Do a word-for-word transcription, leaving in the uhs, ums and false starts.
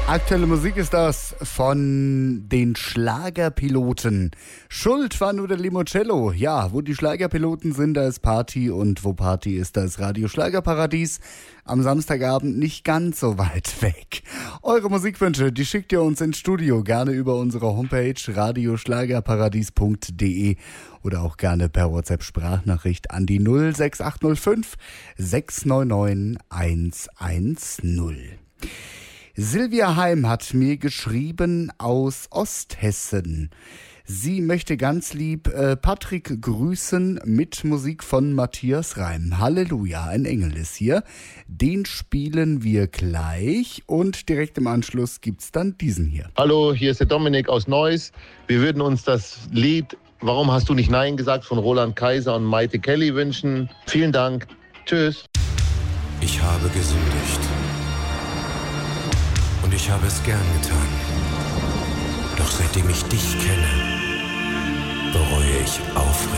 Aktuelle Musik ist das von den Schlagerpiloten. Schuld war nur der Limoncello. Ja, wo die Schlagerpiloten sind, da ist Party, und wo Party ist, da ist Radio Schlagerparadies. Am Samstagabend nicht ganz so weit weg. Eure Musikwünsche, die schickt ihr uns ins Studio, gerne über unsere Homepage radioschlagerparadies punkt de oder auch gerne per WhatsApp-Sprachnachricht an die null sechs acht null fünf sechs neun neun eins eins null. Silvia Heim hat mir geschrieben aus Osthessen. Sie möchte ganz lieb äh, Patrick grüßen mit Musik von Matthias Reim. Halleluja, ein Engel ist hier. Den spielen wir gleich und direkt im Anschluss gibt's dann diesen hier. Hallo, hier ist der Dominik aus Neuss. Wir würden uns das Lied Warum hast du nicht Nein gesagt von Roland Kaiser und Maite Kelly wünschen. Vielen Dank. Tschüss. Ich habe gesündigt. Und ich habe es gern getan. Doch seitdem ich dich kenne, bereue ich aufrichtig.